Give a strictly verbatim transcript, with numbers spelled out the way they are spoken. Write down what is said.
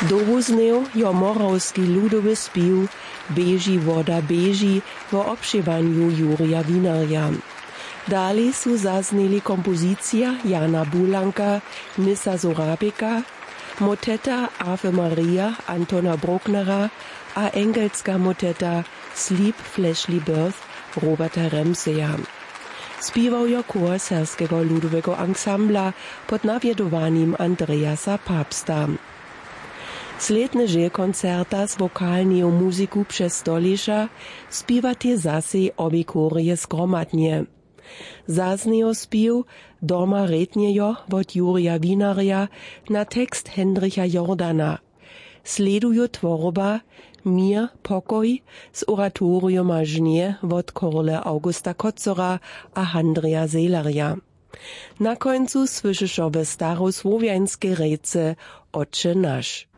Dowózneł jo morawski ludowy spił Beži woda beži w obšěwanju Jurija Winarja. Dalej su zazneli kompozicja Jana Bulanka, Misa Zorabika, moteta Ave Maria Antona Brucknera a engelska moteta Sleep Fleshly Birth Roberta Ramseya. Śpiewał jo chór Serskiego ludowego ansambla pod nawiedowaniem Andreasa Papsta. Sledne že koncerta z wokalnejo muziku przez stolisza śpiewate zase obie chórie zgromadnie. Zaznejo spiew doma redniejo wot Jurija Winarja na tekst Hendricha Jordana. Sledujo tworba Mir, pokoj z oratoriuma Żnie wot Korle Augusta Kocora a Handrija Selerja. Na końcu słyszysz we starosłowiańskie rece Ocze nasz.